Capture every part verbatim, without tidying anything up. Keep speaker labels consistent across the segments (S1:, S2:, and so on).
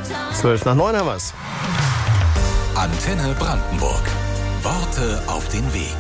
S1: Zwölf nach neun haben wir's.
S2: Antenne Brandenburg. Worte auf den Weg.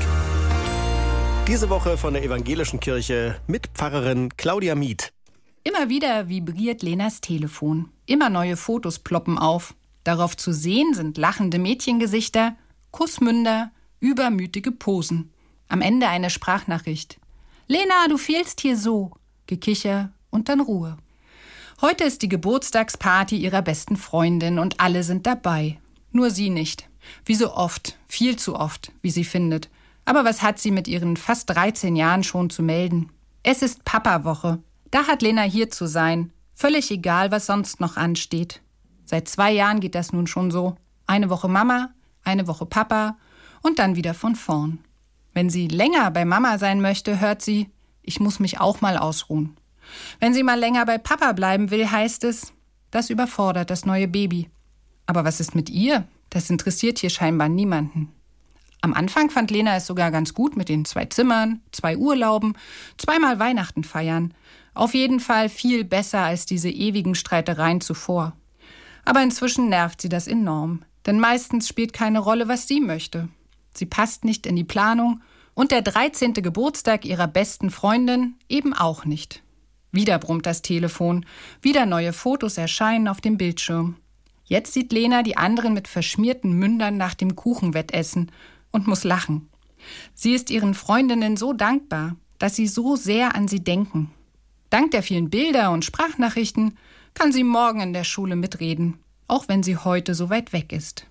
S1: Diese Woche von der Evangelischen Kirche mit Pfarrerin Claudia Mieth.
S3: Immer wieder vibriert Lenas Telefon. Immer neue Fotos ploppen auf. Darauf zu sehen sind lachende Mädchengesichter, Kussmünder, übermütige Posen. Am Ende eine Sprachnachricht. »Lena, du fehlst hier so«, Gekicher und dann Ruhe. Heute ist die Geburtstagsparty ihrer besten Freundin und alle sind dabei. Nur sie nicht. Wie so oft, viel zu oft, wie sie findet. Aber was hat sie mit ihren fast dreizehn Jahren schon zu melden? Es ist Papa-Woche. Da hat Lena hier zu sein. Völlig egal, was sonst noch ansteht. Seit zwei Jahren geht das nun schon so. Eine Woche Mama, eine Woche Papa und dann wieder von vorn. Wenn sie länger bei Mama sein möchte, hört sie, ich muss mich auch mal ausruhen. Wenn sie mal länger bei Papa bleiben will, heißt es, das überfordert das neue Baby. Aber was ist mit ihr? Das interessiert hier scheinbar niemanden. Am Anfang fand Lena es sogar ganz gut mit den zwei Zimmern, zwei Urlauben, zweimal Weihnachten feiern. Auf jeden Fall viel besser als diese ewigen Streitereien zuvor. Aber inzwischen nervt sie das enorm. Denn meistens spielt keine Rolle, was sie möchte. Sie passt nicht in die Planung und der dreizehnte Geburtstag ihrer besten Freundin eben auch nicht. Wieder brummt das Telefon, wieder neue Fotos erscheinen auf dem Bildschirm. Jetzt sieht Lena die anderen mit verschmierten Mündern nach dem Kuchenwettessen und muss lachen. Sie ist ihren Freundinnen so dankbar, dass sie so sehr an sie denken. Dank der vielen Bilder und Sprachnachrichten kann sie morgen in der Schule mitreden, auch wenn sie heute so weit weg ist.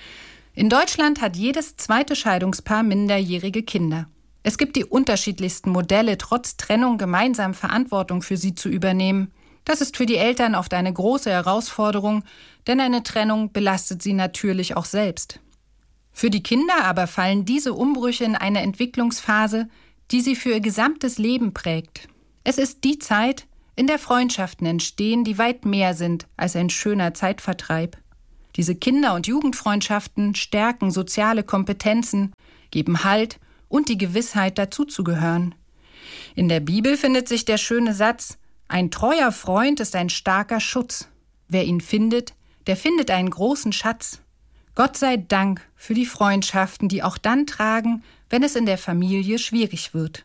S3: In Deutschland hat jedes zweite Scheidungspaar minderjährige Kinder. Es gibt die unterschiedlichsten Modelle, trotz Trennung gemeinsam Verantwortung für sie zu übernehmen. Das ist für die Eltern oft eine große Herausforderung, denn eine Trennung belastet sie natürlich auch selbst. Für die Kinder aber fallen diese Umbrüche in eine Entwicklungsphase, die sie für ihr gesamtes Leben prägt. Es ist die Zeit, in der Freundschaften entstehen, die weit mehr sind als ein schöner Zeitvertreib. Diese Kinder- und Jugendfreundschaften stärken soziale Kompetenzen, geben Halt und die Gewissheit, dazuzugehören. In der Bibel findet sich der schöne Satz, ein treuer Freund ist ein starker Schutz. Wer ihn findet, der findet einen großen Schatz. Gott sei Dank für die Freundschaften, die auch dann tragen, wenn es in der Familie schwierig wird.